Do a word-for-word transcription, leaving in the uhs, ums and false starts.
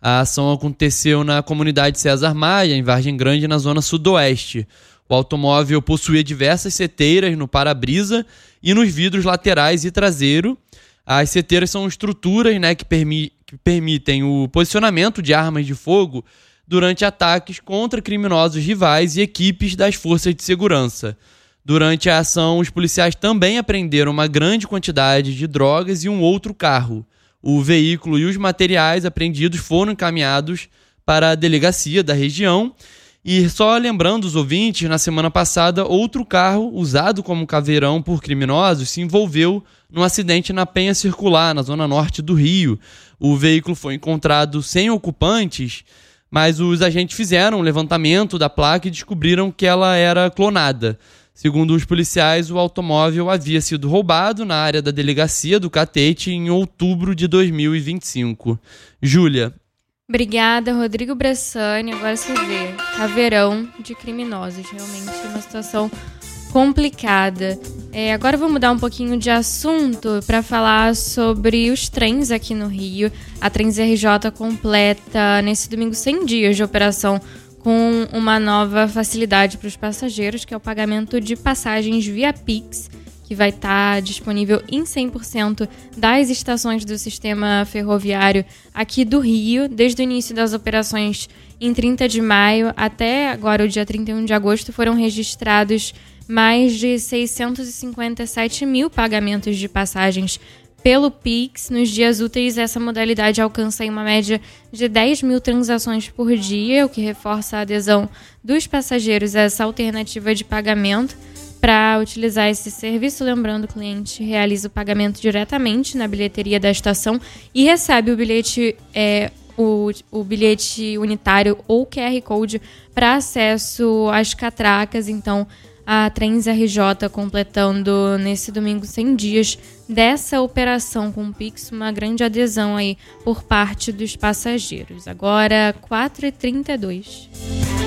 A ação aconteceu na comunidade César Maia, em Vargem Grande, na zona sudoeste. O automóvel possuía diversas seteiras no para-brisa e nos vidros laterais e traseiro. As seteiras são estruturas, né, que, permi- que permitem o posicionamento de armas de fogo durante ataques contra criminosos rivais e equipes das forças de segurança. Durante a ação, os policiais também apreenderam uma grande quantidade de drogas e um outro carro. O veículo e os materiais apreendidos foram encaminhados para a delegacia da região. E só lembrando os ouvintes, na semana passada, outro carro usado como caveirão por criminosos se envolveu num acidente na Penha Circular, na zona norte do Rio. O veículo foi encontrado sem ocupantes, mas os agentes fizeram um levantamento da placa e descobriram que ela era clonada. Segundo os policiais, o automóvel havia sido roubado na área da delegacia do Catete em outubro de dois mil e vinte e cinco. Júlia. Obrigada, Rodrigo Bressani. Agora você vê, caveirão de criminosos. Realmente uma situação complicada. É, agora vou mudar um pouquinho de assunto para falar sobre os trens aqui no Rio. A Trens R J completa nesse domingo cem dias de operação com uma nova facilidade para os passageiros, que é o pagamento de passagens via Pix, que vai estar disponível em cem por cento das estações do sistema ferroviário aqui do Rio, desde o início das operações em trinta de maio até agora, o dia trinta e um de agosto, foram registrados mais de seiscentos e cinquenta e sete mil pagamentos de passagens pelo Pix. Nos dias úteis, essa modalidade alcança uma média de dez mil transações por dia, o que reforça a adesão dos passageiros a essa alternativa de pagamento. Para utilizar esse serviço, lembrando, o cliente realiza o pagamento diretamente na bilheteria da estação e recebe o bilhete, é, o, o bilhete unitário ou Q R Code para acesso às catracas. Então, a Trens R J completando nesse domingo cem dias dessa operação com o Pix, uma grande adesão aí por parte dos passageiros. Agora, quatro e trinta e dois.